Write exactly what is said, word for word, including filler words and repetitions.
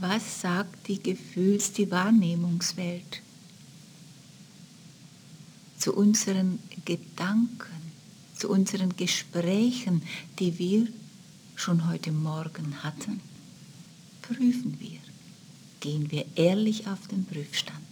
Was sagt die Gefühls-, die Wahrnehmungswelt zu unseren Gedanken, zu unseren Gesprächen, die wir schon heute Morgen hatten? Prüfen wir, gehen wir ehrlich auf den Prüfstand.